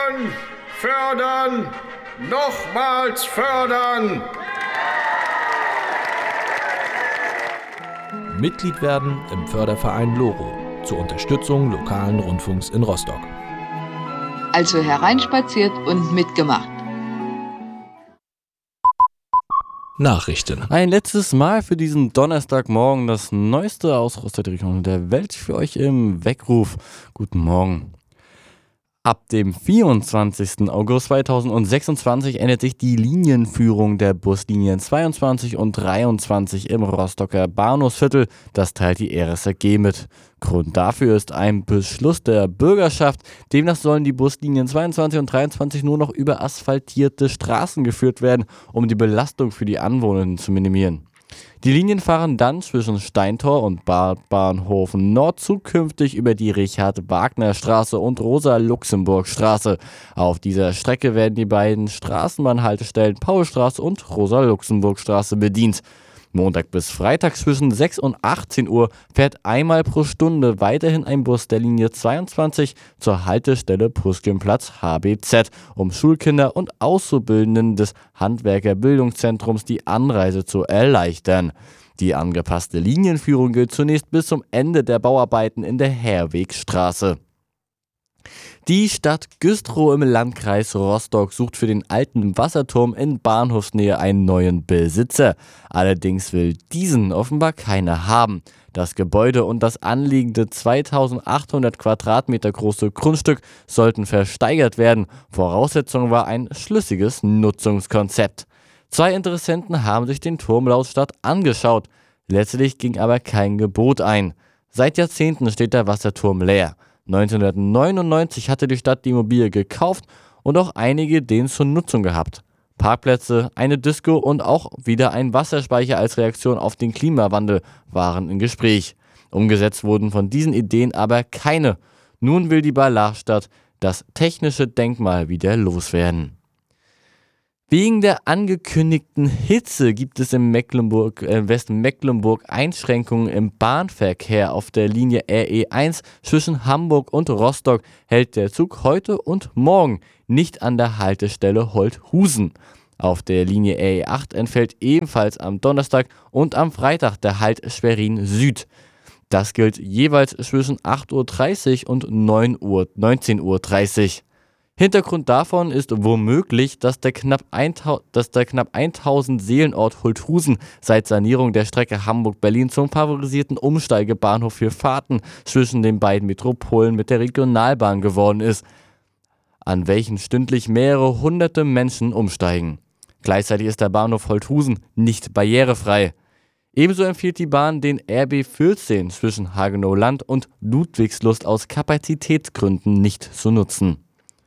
Fördern, fördern, nochmals fördern! Mitglied werden im Förderverein Loro zur Unterstützung lokalen Rundfunks in Rostock. Also hereinspaziert und mitgemacht. Nachrichten. Ein letztes Mal für diesen Donnerstagmorgen das Neueste aus Rostock und der Welt für euch im Weckruf. Guten Morgen. Ab dem 24. August 2026 ändert sich die Linienführung der Buslinien 22 und 23 im Rostocker Bahnhofsviertel. Das teilt die RSRG mit. Grund dafür ist ein Beschluss der Bürgerschaft. Demnach sollen die Buslinien 22 und 23 nur noch über asphaltierte Straßen geführt werden, um die Belastung für die Anwohner zu minimieren. Die Linien fahren dann zwischen Steintor und Bahnhof Nord zukünftig über die Richard-Wagner-Straße und Rosa-Luxemburg-Straße. Auf dieser Strecke werden die beiden Straßenbahnhaltestellen Paulstraße und Rosa-Luxemburg-Straße bedient. Montag bis Freitag zwischen 6 und 18 Uhr fährt einmal pro Stunde weiterhin ein Bus der Linie 22 zur Haltestelle Puschkinplatz HBZ, um Schulkinder und Auszubildenden des Handwerkerbildungszentrums die Anreise zu erleichtern. Die angepasste Linienführung gilt zunächst bis zum Ende der Bauarbeiten in der Herwegstraße. Die Stadt Güstrow im Landkreis Rostock sucht für den alten Wasserturm in Bahnhofsnähe einen neuen Besitzer. Allerdings will diesen offenbar keiner haben. Das Gebäude und das anliegende 2800 Quadratmeter große Grundstück sollten versteigert werden. Voraussetzung war ein schlüssiges Nutzungskonzept. 2 Interessenten haben sich den Turm laut Stadt angeschaut. Letztlich ging aber kein Gebot ein. Seit Jahrzehnten steht der Wasserturm leer. 1999 hatte die Stadt die Immobilie gekauft und auch einige den zur Nutzung gehabt. Parkplätze, eine Disco und auch wieder ein Wasserspeicher als Reaktion auf den Klimawandel waren im Gespräch. Umgesetzt wurden von diesen Ideen aber keine. Nun will die Ballarstadt das technische Denkmal wieder loswerden. Wegen der angekündigten Hitze gibt es in Westmecklenburg Einschränkungen im Bahnverkehr. Auf der Linie RE1 zwischen Hamburg und Rostock hält der Zug heute und morgen nicht an der Haltestelle Holthusen. Auf der Linie RE8 entfällt ebenfalls am Donnerstag und am Freitag der Halt Schwerin Süd. Das gilt jeweils zwischen 8:30 Uhr und 19:30 Uhr. Hintergrund davon ist womöglich, dass der knapp 1000 Seelenort Holthusen seit Sanierung der Strecke Hamburg-Berlin zum favorisierten Umsteigebahnhof für Fahrten zwischen den beiden Metropolen mit der Regionalbahn geworden ist, an welchen stündlich mehrere hunderte Menschen umsteigen. Gleichzeitig ist der Bahnhof Holthusen nicht barrierefrei. Ebenso empfiehlt die Bahn den RB 14 zwischen Hagenow-Land und Ludwigslust aus Kapazitätsgründen nicht zu nutzen.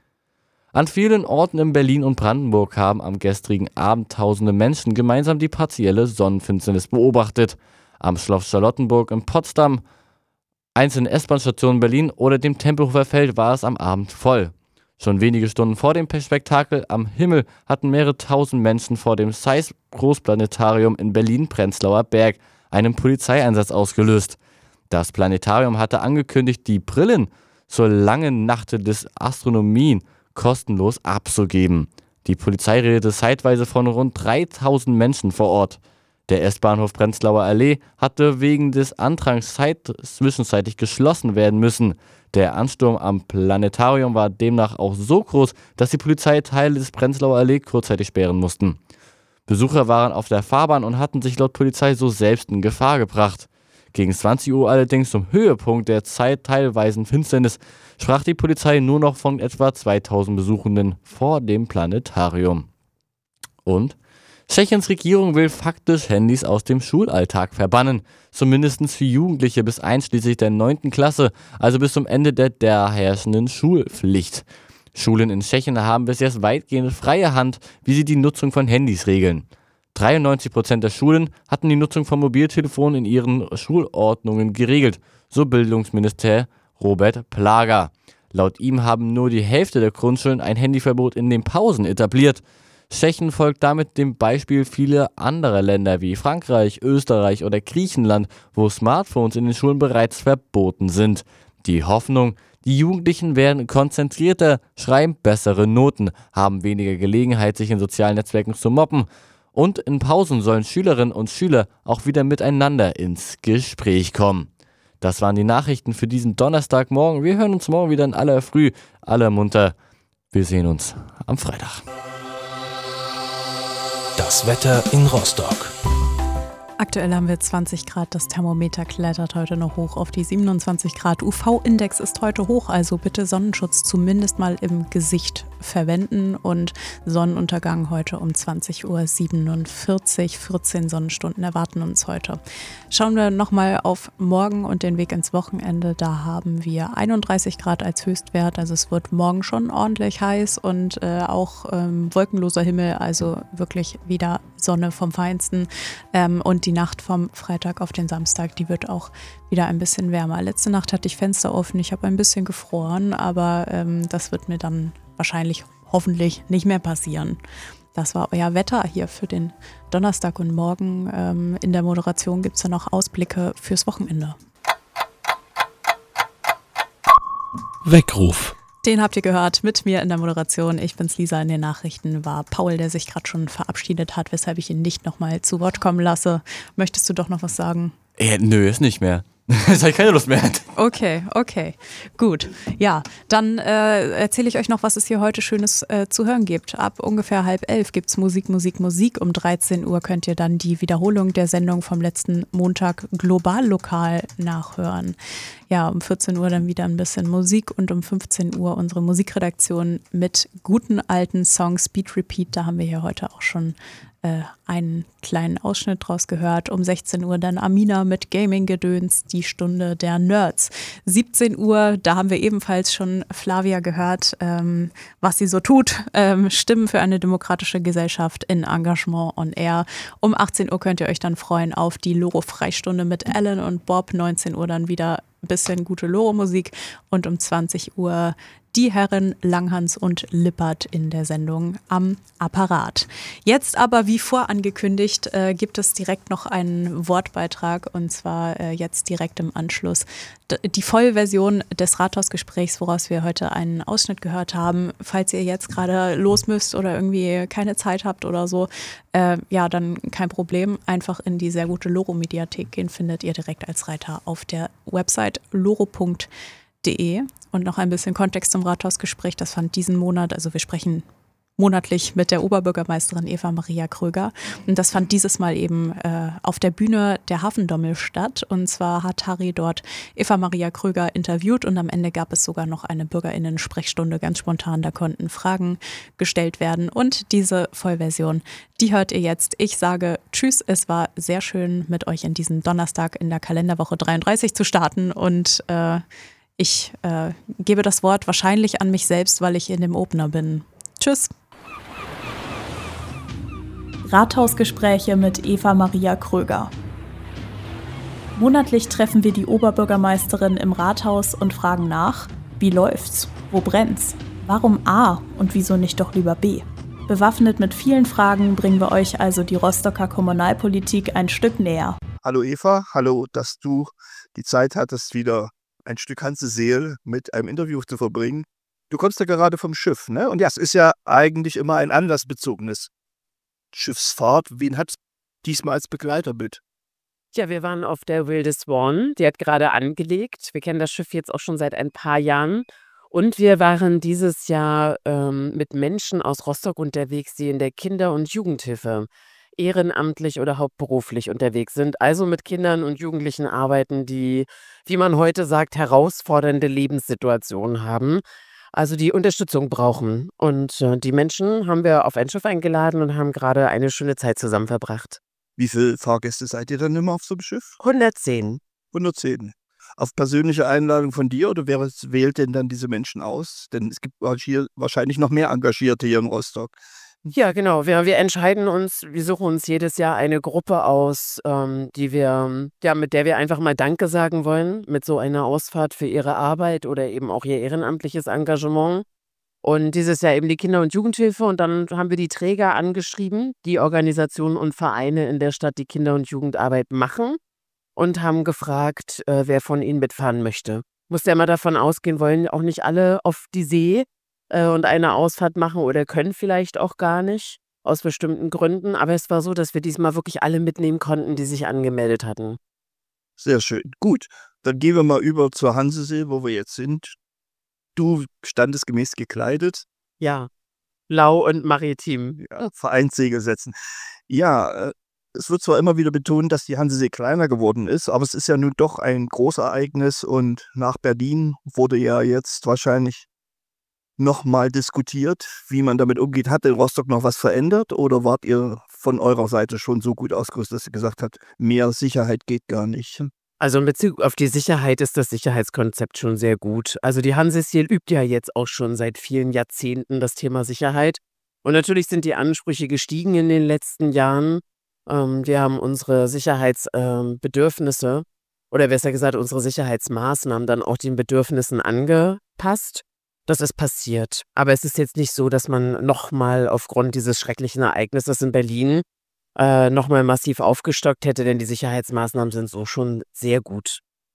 An vielen Orten in Berlin und Brandenburg haben am gestrigen Abend tausende Menschen gemeinsam die partielle Sonnenfinsternis beobachtet. Am Schloss Charlottenburg in Potsdam, einzelnen S-Bahn-Stationen in Berlin oder dem Tempelhofer Feld war es am Abend voll. Schon wenige Stunden vor dem Spektakel am Himmel hatten mehrere tausend Menschen vor dem Zeiss Großplanetarium in Berlin-Prenzlauer Berg einen Polizeieinsatz ausgelöst. Das Planetarium hatte angekündigt, die Brillen zur langen Nacht des Astronomien kostenlos abzugeben. Die Polizei redete zeitweise von rund 3000 Menschen vor Ort. Der S-Bahnhof Prenzlauer Allee hatte wegen des Andrangs zwischenzeitlich geschlossen werden müssen. Der Ansturm am Planetarium war demnach auch so groß, dass die Polizei Teile des Prenzlauer Allee kurzzeitig sperren mussten. Besucher waren auf der Fahrbahn und hatten sich laut Polizei so selbst in Gefahr gebracht. Gegen 20 Uhr allerdings, zum Höhepunkt der teilweisen Finsternis, sprach die Polizei nur noch von etwa 2000 Besuchenden vor dem Planetarium. Und Tschechiens Regierung will faktisch Handys aus dem Schulalltag verbannen, zumindest für Jugendliche bis einschließlich der 9. Klasse, also bis zum Ende der herrschenden Schulpflicht. Schulen in Tschechien haben bis jetzt weitgehend freie Hand, wie sie die Nutzung von Handys regeln. 93% der Schulen hatten die Nutzung von Mobiltelefonen in ihren Schulordnungen geregelt, so Bildungsminister Robert Plaga. Laut ihm haben nur die Hälfte der Grundschulen ein Handyverbot in den Pausen etabliert. Tschechien folgt damit dem Beispiel vieler anderer Länder wie Frankreich, Österreich oder Griechenland, wo Smartphones in den Schulen bereits verboten sind. Die Hoffnung, Die Jugendlichen werden konzentrierter, schreiben bessere Noten, haben weniger Gelegenheit, sich in sozialen Netzwerken zu mobben. Und in Pausen sollen Schülerinnen und Schüler auch wieder miteinander ins Gespräch kommen. Das waren die Nachrichten für diesen Donnerstagmorgen. Wir hören uns morgen wieder in aller Früh, aller munter. Wir sehen uns am Freitag. Das Wetter in Rostock. Aktuell haben wir 20 Grad, das Thermometer klettert heute noch hoch auf die 27 Grad. UV-Index ist heute hoch, also bitte Sonnenschutz zumindest mal im Gesicht verwenden. Und Sonnenuntergang heute um 20:47 Uhr. 14 Sonnenstunden erwarten uns heute. Schauen wir nochmal auf morgen und den Weg ins Wochenende. Da haben wir 31 Grad als Höchstwert, also es wird morgen schon ordentlich heiß und auch wolkenloser Himmel, also wirklich wieder Sonne vom Feinsten. Und die Nacht vom Freitag auf den Samstag, die wird auch wieder ein bisschen wärmer. Letzte Nacht hatte ich Fenster offen, ich habe ein bisschen gefroren, aber das wird mir dann wahrscheinlich, hoffentlich nicht mehr passieren. Das war euer Wetter hier für den Donnerstag und morgen. In der Moderation gibt es dann noch Ausblicke fürs Wochenende. Weckruf. Den habt ihr gehört mit mir in der Moderation. Ich bin's, Lisa. In den Nachrichten war Paul, der sich gerade schon verabschiedet hat, weshalb ich ihn nicht nochmal zu Wort kommen lasse. Möchtest du doch noch was sagen? Nö, ist nicht mehr. Jetzt habe ich keine Lust mehr. Okay, gut. Ja, dann erzähle ich euch noch, was es hier heute Schönes zu hören gibt. Ab ungefähr 10:30 gibt es Musik. Um 13 Uhr könnt ihr dann die Wiederholung der Sendung vom letzten Montag global lokal nachhören. Ja, um 14 Uhr dann wieder ein bisschen Musik und um 15 Uhr unsere Musikredaktion mit guten alten Songs, Beat Repeat. Da haben wir hier heute auch schon einen kleinen Ausschnitt draus gehört. Um 16 Uhr dann Amina mit Gaming-Gedöns, die Stunde der Nerds. 17 Uhr, da haben wir ebenfalls schon Flavia gehört, was sie so tut. Stimmen für eine demokratische Gesellschaft in Engagement on Air. Um 18 Uhr könnt ihr euch dann freuen auf die Loro-Freistunde mit Alan und Bob. 19 Uhr dann wieder ein bisschen gute Loro-Musik. Und um 20 Uhr die Herren Langhans und Lippert in der Sendung am Apparat. Jetzt aber, wie vorangekündigt, gibt es direkt noch einen Wortbeitrag und zwar jetzt direkt im Anschluss. Die Vollversion des Rathausgesprächs, woraus wir heute einen Ausschnitt gehört haben. Falls ihr jetzt gerade los müsst oder irgendwie keine Zeit habt oder so, ja, dann kein Problem. Einfach in die sehr gute Loro-Mediathek gehen, findet ihr direkt als Reiter auf der Website loro.de. Und noch ein bisschen Kontext zum Rathausgespräch. Das fand diesen Monat, also wir sprechen monatlich mit der Oberbürgermeisterin Eva Maria Kröger. Und das fand dieses Mal eben auf der Bühne der Hafendommel statt. Und zwar hat Harry dort Eva Maria Kröger interviewt und am Ende gab es sogar noch eine BürgerInnen-Sprechstunde ganz spontan. Da konnten Fragen gestellt werden. Und diese Vollversion, die hört ihr jetzt. Ich sage Tschüss. Es war sehr schön, mit euch in diesem Donnerstag in der Kalenderwoche 33 zu starten. Und ich gebe das Wort wahrscheinlich an mich selbst, weil ich in dem Opener bin. Tschüss. Rathausgespräche mit Eva Maria Kröger. Monatlich treffen wir die Oberbürgermeisterin im Rathaus und fragen nach, wie läuft's, wo brennt's, warum A und wieso nicht doch lieber B? Bewaffnet mit vielen Fragen bringen wir euch also die Rostocker Kommunalpolitik ein Stück näher. Hallo Eva, hallo, dass du die Zeit hattest, wieder ein Stück Hanse Seele mit einem Interview zu verbringen. Du kommst ja gerade vom Schiff, ne? Und ja, es ist ja eigentlich immer ein anlassbezogenes Schiffsfahrt. Wen hat diesmal als Begleiter mit? Ja, wir waren auf der Wilde Swan. Die hat gerade angelegt. Wir kennen das Schiff jetzt auch schon seit ein paar Jahren. Und wir waren dieses Jahr mit Menschen aus Rostock unterwegs, die in der Kinder- und Jugendhilfe ehrenamtlich oder hauptberuflich unterwegs sind. Also mit Kindern und Jugendlichen arbeiten, die, wie man heute sagt, herausfordernde Lebenssituationen haben. Also die Unterstützung brauchen. Und die Menschen haben wir auf ein Schiff eingeladen und haben gerade eine schöne Zeit zusammen verbracht. Wie viele Fahrgäste seid ihr dann immer auf so einem Schiff? 110. 110. Auf persönliche Einladung von dir oder wer wählt denn dann diese Menschen aus? Denn es gibt hier wahrscheinlich noch mehr Engagierte hier in Rostock. Ja, genau. Wir entscheiden uns, wir suchen uns jedes Jahr eine Gruppe aus, mit der wir einfach mal Danke sagen wollen, mit so einer Ausfahrt für ihre Arbeit oder eben auch ihr ehrenamtliches Engagement. Und dieses Jahr eben die Kinder- und Jugendhilfe. Und dann haben wir die Träger angeschrieben, die Organisationen und Vereine in der Stadt, die Kinder- und Jugendarbeit machen. Und haben gefragt, wer von ihnen mitfahren möchte. Muss ja mal davon ausgehen, wollen auch nicht alle auf die See und eine Ausfahrt machen oder können vielleicht auch gar nicht, aus bestimmten Gründen. Aber es war so, dass wir diesmal wirklich alle mitnehmen konnten, die sich angemeldet hatten. Sehr schön. Gut, dann gehen wir mal über zur Hansesee, wo wir jetzt sind. Du standesgemäß gekleidet, Ja, lau und maritim. Vereinssegel setzen. Ja, es wird zwar immer wieder betont, dass die Hansesee kleiner geworden ist, aber es ist ja nun doch ein Großereignis und nach Berlin wurde ja jetzt wahrscheinlich nochmal diskutiert, wie man damit umgeht. Hat in Rostock noch was verändert oder wart ihr von eurer Seite schon so gut ausgerüstet, dass ihr gesagt habt, mehr Sicherheit geht gar nicht? Also in Bezug auf die Sicherheit ist das Sicherheitskonzept schon sehr gut. Also die Hanseseel übt ja jetzt auch schon seit vielen Jahrzehnten das Thema Sicherheit. Und natürlich sind die Ansprüche gestiegen in den letzten Jahren. Wir haben unsere Sicherheitsbedürfnisse oder besser gesagt unsere Sicherheitsmaßnahmen dann auch den Bedürfnissen angepasst. Das ist passiert. Aber es ist jetzt nicht so, dass man nochmal aufgrund dieses schrecklichen Ereignisses in Berlin nochmal massiv aufgestockt hätte, denn die Sicherheitsmaßnahmen sind so schon sehr gut.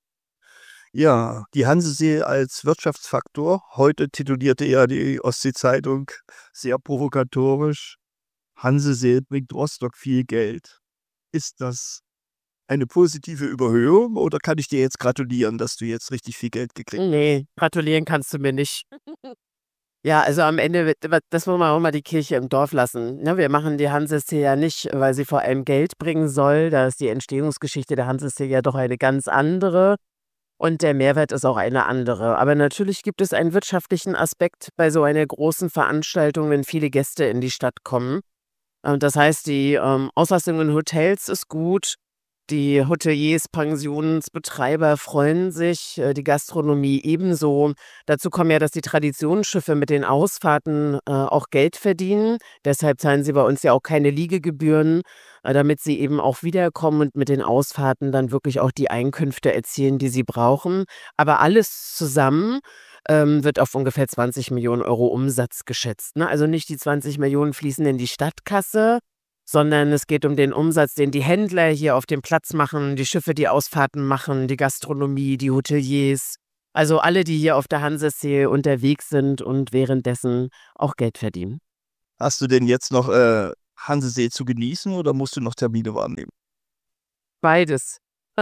Ja, die Hansesee als Wirtschaftsfaktor. Heute titulierte ja die Ostsee-Zeitung sehr provokatorisch: Hansesee bringt Rostock viel Geld. Ist das eine positive Überhöhung oder kann ich dir jetzt gratulieren, dass du jetzt richtig viel Geld gekriegt hast? Nee, gratulieren kannst du mir nicht. Ja, also am Ende, das muss man auch mal die Kirche im Dorf lassen. Ne, wir machen die Hansesee ja nicht, weil sie vor allem Geld bringen soll. Da ist die Entstehungsgeschichte der Hansesee ja doch eine ganz andere. Und der Mehrwert ist auch eine andere. Aber natürlich gibt es einen wirtschaftlichen Aspekt bei so einer großen Veranstaltung, wenn viele Gäste in die Stadt kommen. Das heißt, die Auslastung in Hotels ist gut. Die Hoteliers, Pensionsbetreiber freuen sich, die Gastronomie ebenso. Dazu kommt ja, dass die Traditionsschiffe mit den Ausfahrten auch Geld verdienen. Deshalb zahlen sie bei uns ja auch keine Liegegebühren, damit sie eben auch wiederkommen und mit den Ausfahrten dann wirklich auch die Einkünfte erzielen, die sie brauchen. Aber alles zusammen wird auf ungefähr 20 Millionen Euro Umsatz geschätzt. Ne? Also nicht die 20 Millionen fließen in die Stadtkasse, sondern es geht um den Umsatz, den die Händler hier auf dem Platz machen, die Schiffe, die Ausfahrten machen, die Gastronomie, die Hoteliers. Also alle, die hier auf der Hansesee unterwegs sind und währenddessen auch Geld verdienen. Hast du denn jetzt noch Hansesee zu genießen oder musst du noch Termine wahrnehmen? Beides.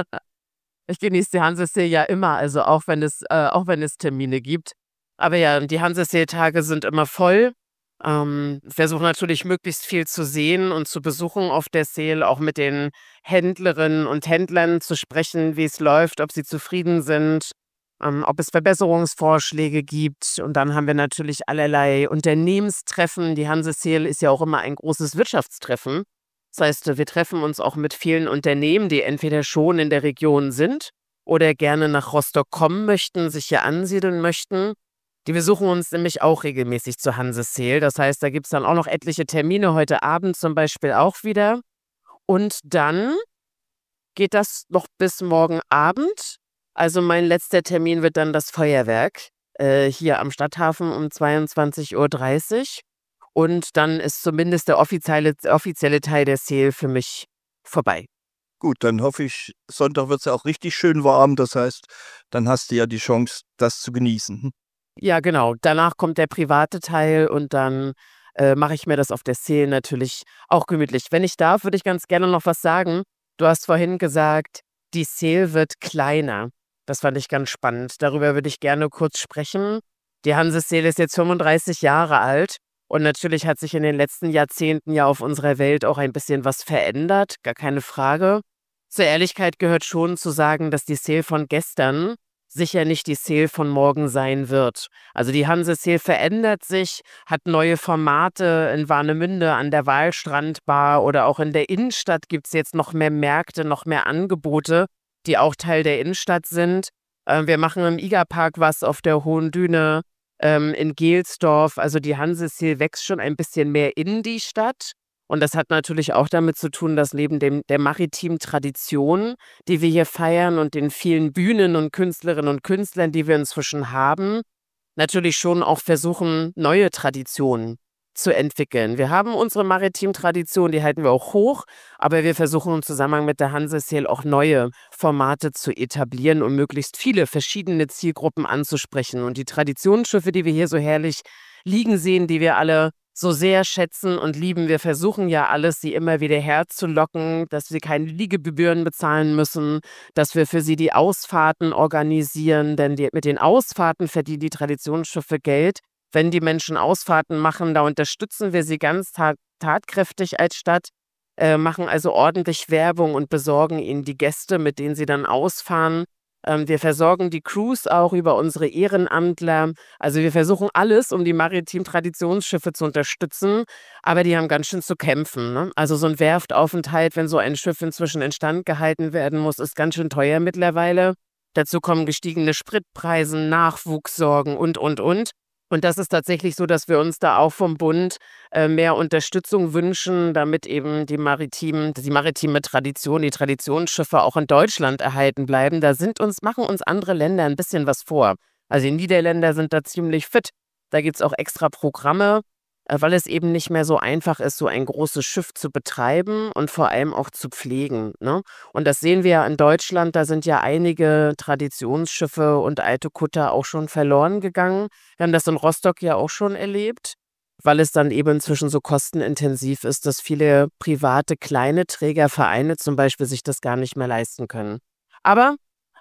Ich genieße die Hansesee ja immer, also auch wenn es Termine gibt. Aber ja, die Hansesee-Tage sind immer voll. Versuche natürlich möglichst viel zu sehen und zu besuchen auf der Seel, auch mit den Händlerinnen und Händlern zu sprechen, wie es läuft, ob sie zufrieden sind, ob es Verbesserungsvorschläge gibt. Und dann haben wir natürlich allerlei Unternehmenstreffen. Die Hanseseel ist ja auch immer ein großes Wirtschaftstreffen. Das heißt, wir treffen uns auch mit vielen Unternehmen, die entweder schon in der Region sind oder gerne nach Rostock kommen möchten, sich hier ansiedeln möchten. Die besuchen uns nämlich auch regelmäßig zur Hanseseel. Das heißt, da gibt es dann auch noch etliche Termine, heute Abend zum Beispiel auch wieder. Und dann geht das noch bis morgen Abend. Also mein letzter Termin wird dann das Feuerwerk hier am Stadthafen um 22:30 Uhr. Und dann ist zumindest der offizielle Teil der Seel für mich vorbei. Gut, dann hoffe ich, Sonntag wird es ja auch richtig schön warm. Das heißt, dann hast du ja die Chance, das zu genießen. Ja, genau. Danach kommt der private Teil und dann mache ich mir das auf der Seel natürlich auch gemütlich. Wenn ich darf, würde ich ganz gerne noch was sagen. Du hast vorhin gesagt, die Seel wird kleiner. Das fand ich ganz spannend. Darüber würde ich gerne kurz sprechen. Die Hanseseel ist jetzt 35 Jahre alt und natürlich hat sich in den letzten Jahrzehnten ja auf unserer Welt auch ein bisschen was verändert, gar keine Frage. Zur Ehrlichkeit gehört schon zu sagen, dass die Seel von gestern sicher nicht die Seel von morgen sein wird. Also die Hanseseel verändert sich, hat neue Formate in Warnemünde an der Wallstrandbar oder auch in der Innenstadt gibt es jetzt noch mehr Märkte, noch mehr Angebote, die auch Teil der Innenstadt sind. Wir machen im Igerpark was auf der Hohen Düne, in Gelsdorf. Also die Hanseseel wächst schon ein bisschen mehr in die Stadt. Und das hat natürlich auch damit zu tun, dass neben der maritimen Tradition, die wir hier feiern und den vielen Bühnen und Künstlerinnen und Künstlern, die wir inzwischen haben, natürlich schon auch versuchen, neue Traditionen zu entwickeln. Wir haben unsere Maritim-Tradition, die halten wir auch hoch, aber wir versuchen im Zusammenhang mit der Hanse-Sail auch neue Formate zu etablieren, um möglichst viele verschiedene Zielgruppen anzusprechen. Und die Traditionsschiffe, die wir hier so herrlich liegen sehen, die wir alle so sehr schätzen und lieben, wir versuchen ja alles, sie immer wieder herzulocken, dass wir keine Liegegebühren bezahlen müssen, dass wir für sie die Ausfahrten organisieren, denn mit den Ausfahrten verdienen die Traditionsschiffe Geld. Wenn die Menschen Ausfahrten machen, da unterstützen wir sie ganz tatkräftig als Stadt, machen also ordentlich Werbung und besorgen ihnen die Gäste, mit denen sie dann ausfahren. Wir versorgen die Crews auch über unsere Ehrenamtler. Also wir versuchen alles, um die maritimen Traditionsschiffe zu unterstützen, aber die haben ganz schön zu kämpfen, ne? Also so ein Werftaufenthalt, wenn so ein Schiff inzwischen instand gehalten werden muss, ist ganz schön teuer mittlerweile. Dazu kommen gestiegene Spritpreise, Nachwuchssorgen und. Und das ist tatsächlich so, dass wir uns da auch vom Bund mehr Unterstützung wünschen, damit eben die maritime Tradition, die Traditionsschiffe auch in Deutschland erhalten bleiben. Machen uns andere Länder ein bisschen was vor. Also die Niederländer sind da ziemlich fit. Da gibt es auch extra Programme, weil es eben nicht mehr so einfach ist, so ein großes Schiff zu betreiben und vor allem auch zu pflegen, ne? Und das sehen wir ja in Deutschland, da sind ja einige Traditionsschiffe und alte Kutter auch schon verloren gegangen. Wir haben das in Rostock ja auch schon erlebt, weil es dann eben inzwischen so kostenintensiv ist, dass viele private kleine Trägervereine zum Beispiel sich das gar nicht mehr leisten können. Aber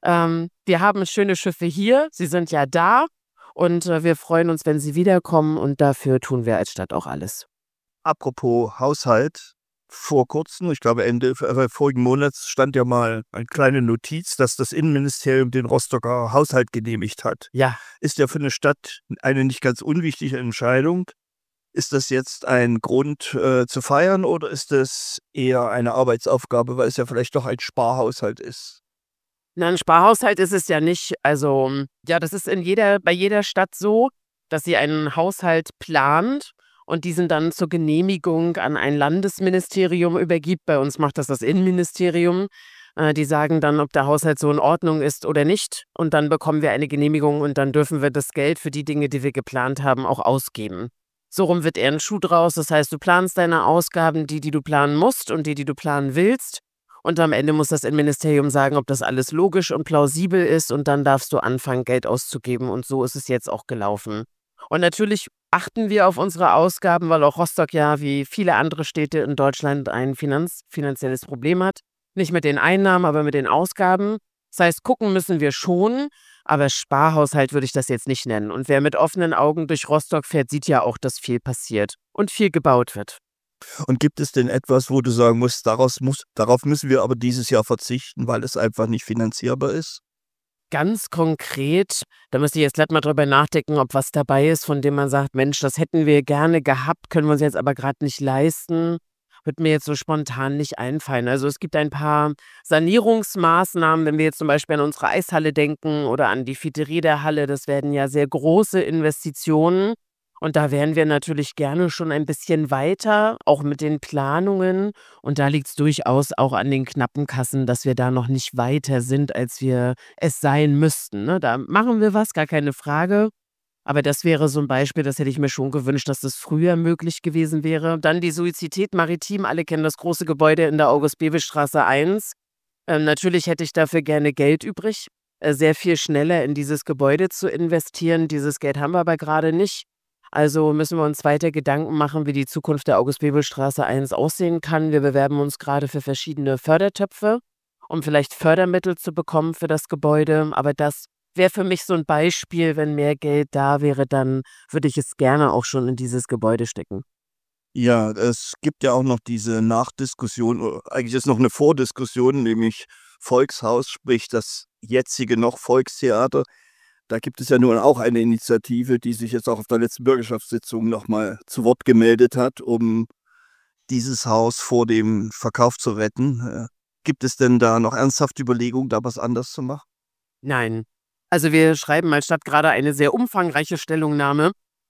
wir haben schöne Schiffe hier, sie sind ja da. Und wir freuen uns, wenn sie wiederkommen und dafür tun wir als Stadt auch alles. Apropos Haushalt, vor kurzem, ich glaube Ende vorigen Monats, stand ja mal eine kleine Notiz, dass das Innenministerium den Rostocker Haushalt genehmigt hat. Ja, Ist ja für eine Stadt eine nicht ganz unwichtige Entscheidung. Ist das jetzt ein Grund zu feiern oder ist das eher eine Arbeitsaufgabe, weil es ja vielleicht doch ein Sparhaushalt ist? na, ein Sparhaushalt ist es ja nicht. Also, ja, das ist bei jeder Stadt so, dass sie einen Haushalt plant und diesen dann zur Genehmigung an ein Landesministerium übergibt. Bei uns macht das Innenministerium. Die sagen dann, ob der Haushalt so in Ordnung ist oder nicht. Und dann bekommen wir eine Genehmigung und dann dürfen wir das Geld für die Dinge, die wir geplant haben, auch ausgeben. So rum wird eher ein Schuh draus. Das heißt, du planst deine Ausgaben, die du planen musst und die du planen willst. Und am Ende muss das Innenministerium sagen, ob das alles logisch und plausibel ist. Und dann darfst du anfangen, Geld auszugeben. Und so ist es jetzt auch gelaufen. Und natürlich achten wir auf unsere Ausgaben, weil auch Rostock ja wie viele andere Städte in Deutschland ein finanzielles Problem hat. Nicht mit den Einnahmen, aber mit den Ausgaben. Das heißt, gucken müssen wir schon. Aber Sparhaushalt würde ich das jetzt nicht nennen. Und wer mit offenen Augen durch Rostock fährt, sieht ja auch, dass viel passiert und viel gebaut wird. Und gibt es denn etwas, wo du sagen musst, darauf müssen wir aber dieses Jahr verzichten, weil es einfach nicht finanzierbar ist? Ganz konkret, da müsste ich jetzt gleich mal drüber nachdenken, ob was dabei ist, von dem man sagt, Mensch, das hätten wir gerne gehabt, können wir uns jetzt aber gerade nicht leisten. Wird mir jetzt so spontan nicht einfallen. Also es gibt ein paar Sanierungsmaßnahmen, wenn wir jetzt zum Beispiel an unsere Eishalle denken oder an die Fiteriederhalle, das werden ja sehr große Investitionen. Und da wären wir natürlich gerne schon ein bisschen weiter, auch mit den Planungen. Und da liegt es durchaus auch an den knappen Kassen, dass wir da noch nicht weiter sind, als wir es sein müssten, ne? Da machen wir was, gar keine Frage. Aber das wäre so ein Beispiel, das hätte ich mir schon gewünscht, dass das früher möglich gewesen wäre. Dann die Suizität Maritim, alle kennen das große Gebäude in der August-Bebel-Straße 1. Natürlich hätte ich dafür gerne Geld übrig, sehr viel schneller in dieses Gebäude zu investieren. Dieses Geld haben wir aber gerade nicht. Also müssen wir uns weiter Gedanken machen, wie die Zukunft der August-Bebel-Straße 1 aussehen kann. Wir bewerben uns gerade für verschiedene Fördertöpfe, um vielleicht Fördermittel zu bekommen für das Gebäude. Aber das wäre für mich so ein Beispiel, wenn mehr Geld da wäre, dann würde ich es gerne auch schon in dieses Gebäude stecken. Ja, es gibt ja auch noch diese Nachdiskussion, oder eigentlich ist noch eine Vordiskussion, nämlich Volkshaus, sprich das jetzige noch Volkstheater. Da gibt es ja nun auch eine Initiative, die sich jetzt auch auf der letzten Bürgerschaftssitzung nochmal zu Wort gemeldet hat, um dieses Haus vor dem Verkauf zu retten. Gibt es denn da noch ernsthafte Überlegungen, da was anders zu machen? Nein. Also wir schreiben als Stadt gerade eine sehr umfangreiche Stellungnahme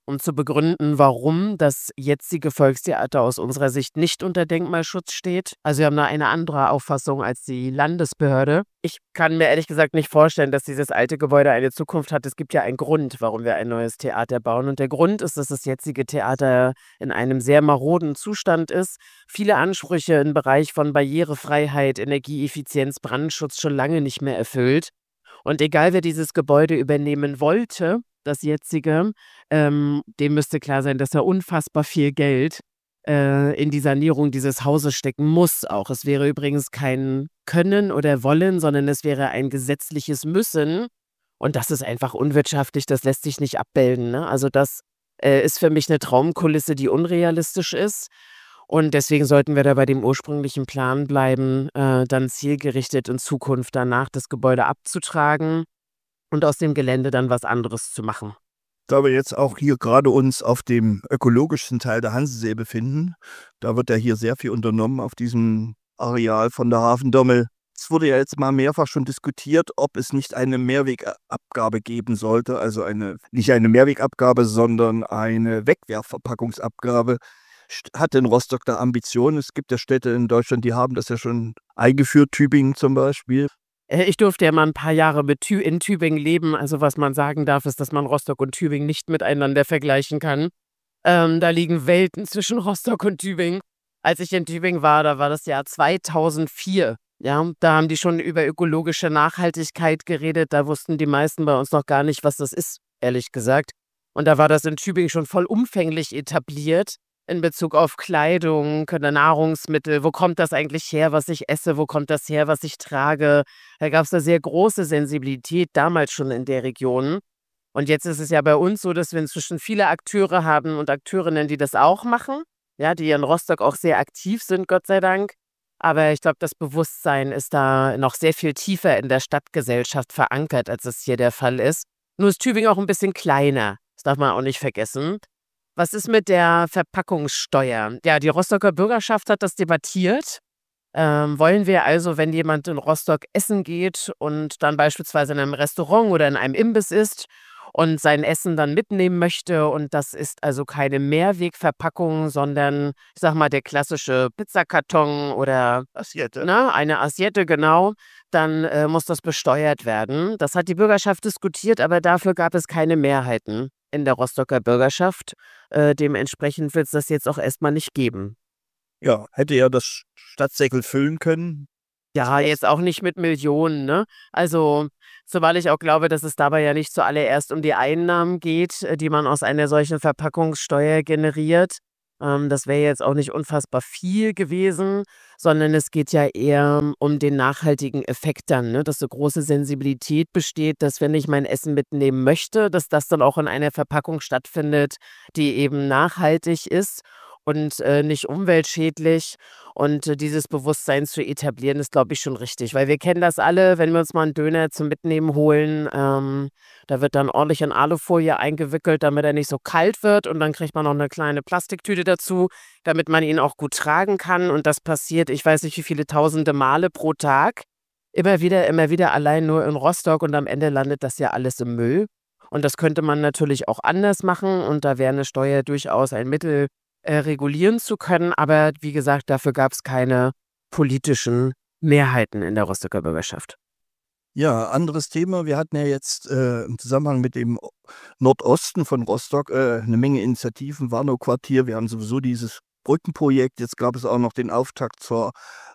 um zu begründen, warum das jetzige Volkstheater aus unserer Sicht nicht unter Denkmalschutz steht. Also wir haben da eine andere Auffassung als die Landesbehörde. Ich kann mir ehrlich gesagt nicht vorstellen, dass dieses alte Gebäude eine Zukunft hat. Es gibt ja einen Grund, warum wir ein neues Theater bauen. Und der Grund ist, dass das jetzige Theater in einem sehr maroden Zustand ist. Viele Ansprüche im Bereich von Barrierefreiheit, Energieeffizienz, Brandschutz schon lange nicht mehr erfüllt. Und egal, wer dieses Gebäude übernehmen wollte, das jetzige, dem müsste klar sein, dass er unfassbar viel Geld in die Sanierung dieses Hauses stecken muss auch. Es wäre übrigens kein Können oder Wollen, sondern es wäre ein gesetzliches Müssen. Und das ist einfach unwirtschaftlich, das lässt sich nicht abbilden. Ne? Also das ist für mich eine Traumkulisse, die unrealistisch ist. Und deswegen sollten wir da bei dem ursprünglichen Plan bleiben, dann zielgerichtet in Zukunft danach das Gebäude abzutragen und aus dem Gelände dann was anderes zu machen. Da wir jetzt auch hier gerade uns auf dem ökologischsten Teil der Hansesee befinden, da wird ja hier sehr viel unternommen auf diesem Areal von der Hafendommel. Es wurde ja jetzt mal mehrfach schon diskutiert, ob es nicht eine Mehrwegabgabe geben sollte, also nicht eine Mehrwegabgabe, sondern eine Wegwerfverpackungsabgabe. Hat denn Rostock da Ambitionen? Es gibt ja Städte in Deutschland, die haben das ja schon eingeführt, Tübingen zum Beispiel. Ich durfte ja mal ein paar Jahre in Tübingen leben. Also was man sagen darf, ist, dass man Rostock und Tübingen nicht miteinander vergleichen kann. Da liegen Welten zwischen Rostock und Tübingen. Als ich in Tübingen war, da war das Jahr 2004. Ja, da haben die schon über ökologische Nachhaltigkeit geredet. Da wussten die meisten bei uns noch gar nicht, was das ist, ehrlich gesagt. Und da war das in Tübingen schon vollumfänglich etabliert in Bezug auf Kleidung oder Nahrungsmittel. Wo kommt das eigentlich her, was ich esse? Wo kommt das her, was ich trage? Da gab es eine sehr große Sensibilität damals schon in der Region. Und jetzt ist es ja bei uns so, dass wir inzwischen viele Akteure haben und Akteurinnen, die das auch machen, ja, die in Rostock auch sehr aktiv sind, Gott sei Dank. Aber ich glaube, das Bewusstsein ist da noch sehr viel tiefer in der Stadtgesellschaft verankert, als es hier der Fall ist. Nur ist Tübingen auch ein bisschen kleiner. Das darf man auch nicht vergessen. Was ist mit der Verpackungssteuer? Ja, die Rostocker Bürgerschaft hat das debattiert. Wollen wir also, wenn jemand in Rostock essen geht und dann beispielsweise in einem Restaurant oder in einem Imbiss isst und sein Essen dann mitnehmen möchte und das ist also keine Mehrwegverpackung, sondern, ich sag mal, der klassische Pizzakarton oder Assiette. eine Assiette, genau, dann muss das besteuert werden. Das hat die Bürgerschaft diskutiert, aber dafür gab es keine Mehrheiten in der Rostocker Bürgerschaft. Dementsprechend wird es das jetzt auch erstmal nicht geben. Ja, hätte ja das Stadtsäckel füllen können. Ja, jetzt auch nicht mit Millionen, ne? Also, zumal ich auch glaube, dass es dabei ja nicht zuallererst um die Einnahmen geht, die man aus einer solchen Verpackungssteuer generiert. Das wäre jetzt auch nicht unfassbar viel gewesen, sondern es geht ja eher um den nachhaltigen Effekt dann, ne? Dass so große Sensibilität besteht, dass wenn ich mein Essen mitnehmen möchte, dass das dann auch in einer Verpackung stattfindet, die eben nachhaltig ist und nicht umweltschädlich. Und dieses Bewusstsein zu etablieren, ist, glaube ich, schon richtig. Weil wir kennen das alle, wenn wir uns mal einen Döner zum Mitnehmen holen, da wird dann ordentlich in Alufolie eingewickelt, damit er nicht so kalt wird. Und dann kriegt man noch eine kleine Plastiktüte dazu, damit man ihn auch gut tragen kann. Und das passiert, ich weiß nicht, wie viele tausende Male pro Tag. Immer wieder, allein nur in Rostock. Und am Ende landet das ja alles im Müll. Und das könnte man natürlich auch anders machen. Und da wäre eine Steuer durchaus ein Mittel, regulieren zu können. Aber wie gesagt, dafür gab es keine politischen Mehrheiten in der Rostocker Bürgerschaft. Ja, anderes Thema. Wir hatten ja jetzt im Zusammenhang mit dem Nordosten von Rostock eine Menge Initiativen, Warnow-Quartier. Wir haben sowieso dieses Brückenprojekt. Jetzt gab es auch noch den Auftakt zur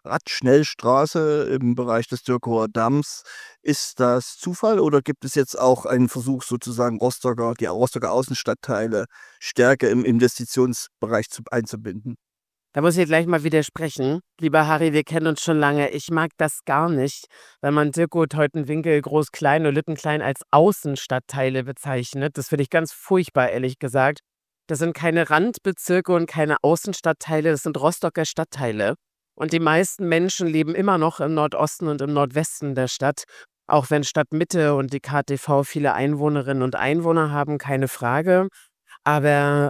Radschnellstraße im Bereich des Dürkower Damms. Ist das Zufall oder gibt es jetzt auch einen Versuch, sozusagen die Rostocker Außenstadtteile stärker im Investitionsbereich einzubinden? Da muss ich gleich mal widersprechen. Lieber Harry, wir kennen uns schon lange. Ich mag das gar nicht, wenn man Dirkow, Teutenwinkel, Groß-Klein und Lüttenklein als Außenstadtteile bezeichnet. Das finde ich ganz furchtbar, ehrlich gesagt. Das sind keine Randbezirke und keine Außenstadtteile, das sind Rostocker Stadtteile. Und die meisten Menschen leben immer noch im Nordosten und im Nordwesten der Stadt. Auch wenn Stadtmitte und die KTV viele Einwohnerinnen und Einwohner haben, keine Frage. Aber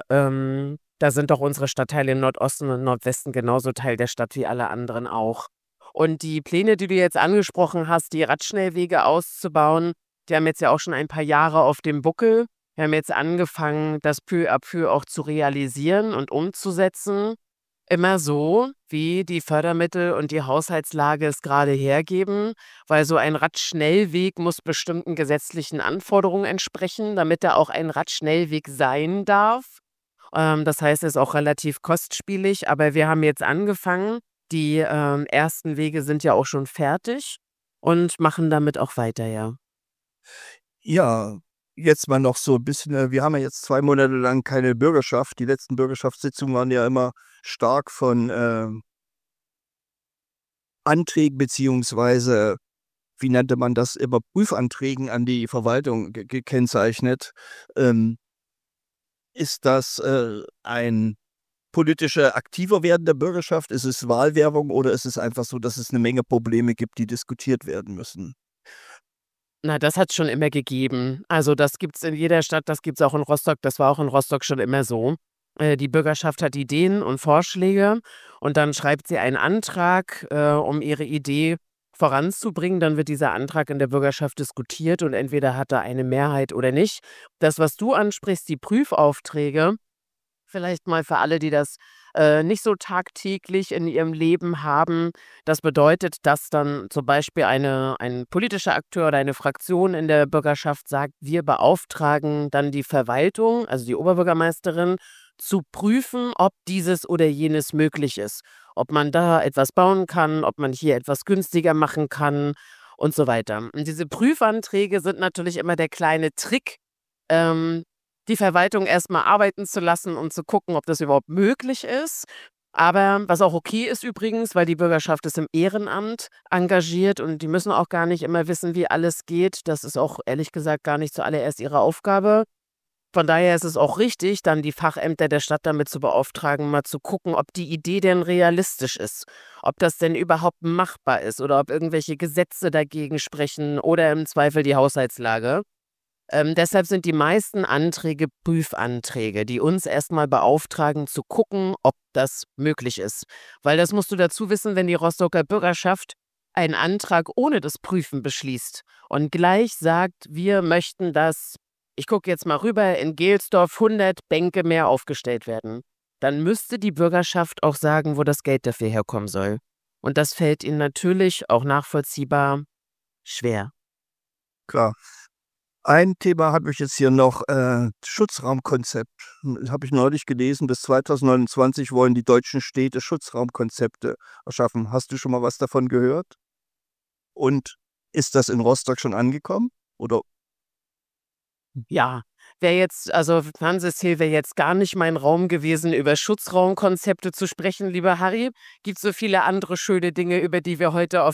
da sind doch unsere Stadtteile im Nordosten und Nordwesten genauso Teil der Stadt wie alle anderen auch. Und die Pläne, die du jetzt angesprochen hast, die Radschnellwege auszubauen, die haben jetzt ja auch schon ein paar Jahre auf dem Buckel. Wir haben jetzt angefangen, das peu à peu auch zu realisieren und umzusetzen. Immer so, wie die Fördermittel und die Haushaltslage es gerade hergeben, weil so ein Radschnellweg muss bestimmten gesetzlichen Anforderungen entsprechen, damit er auch ein Radschnellweg sein darf. Das heißt, er ist auch relativ kostspielig, aber wir haben jetzt angefangen. Die ersten Wege sind ja auch schon fertig und machen damit auch weiter, ja. Ja, jetzt mal noch so ein bisschen, wir haben ja jetzt 2 Monate lang keine Bürgerschaft. Die letzten Bürgerschaftssitzungen waren ja immer stark von Anträgen beziehungsweise, wie nannte man das, immer Prüfanträgen an die Verwaltung gekennzeichnet. Ist das ein politischer aktiver Werden der Bürgerschaft? Ist es Wahlwerbung oder ist es einfach so, dass es eine Menge Probleme gibt, die diskutiert werden müssen? Na, das hat es schon immer gegeben. Also das gibt es in jeder Stadt, das gibt es auch in Rostock. Das war auch in Rostock schon immer so. Die Bürgerschaft hat Ideen und Vorschläge und dann schreibt sie einen Antrag, um ihre Idee voranzubringen. Dann wird dieser Antrag in der Bürgerschaft diskutiert und entweder hat er eine Mehrheit oder nicht. Das, was du ansprichst, die Prüfaufträge, vielleicht mal für alle, die das nicht so tagtäglich in ihrem Leben haben. Das bedeutet, dass dann zum Beispiel ein politischer Akteur oder eine Fraktion in der Bürgerschaft sagt, wir beauftragen dann die Verwaltung, also die Oberbürgermeisterin, zu prüfen, ob dieses oder jenes möglich ist. Ob man da etwas bauen kann, ob man hier etwas günstiger machen kann und so weiter. Und diese Prüfanträge sind natürlich immer der kleine Trick, die Verwaltung erstmal arbeiten zu lassen und zu gucken, ob das überhaupt möglich ist. Aber was auch okay ist übrigens, weil die Bürgerschaft ist im Ehrenamt engagiert und die müssen auch gar nicht immer wissen, wie alles geht. Das ist auch ehrlich gesagt gar nicht zuallererst ihre Aufgabe. Von daher ist es auch richtig, dann die Fachämter der Stadt damit zu beauftragen, mal zu gucken, ob die Idee denn realistisch ist, ob das denn überhaupt machbar ist oder ob irgendwelche Gesetze dagegen sprechen oder im Zweifel die Haushaltslage. Deshalb sind die meisten Anträge Prüfanträge, die uns erstmal beauftragen, zu gucken, ob das möglich ist. Weil das musst du dazu wissen, wenn die Rostocker Bürgerschaft einen Antrag ohne das Prüfen beschließt und gleich sagt, wir möchten, dass, ich gucke jetzt mal rüber, in Gelsdorf 100 Bänke mehr aufgestellt werden. Dann müsste die Bürgerschaft auch sagen, wo das Geld dafür herkommen soll. Und das fällt ihnen natürlich auch nachvollziehbar schwer. Klar. Ein Thema habe ich jetzt hier noch, Schutzraumkonzept. Habe ich neulich gelesen, bis 2029 wollen die deutschen Städte Schutzraumkonzepte erschaffen. Hast du schon mal was davon gehört? Und ist das in Rostock schon angekommen? Oder Ja, Fernsehstil wäre jetzt gar nicht mein Raum gewesen, über Schutzraumkonzepte zu sprechen, lieber Harry. Gibt so viele andere schöne Dinge, über die wir heute auf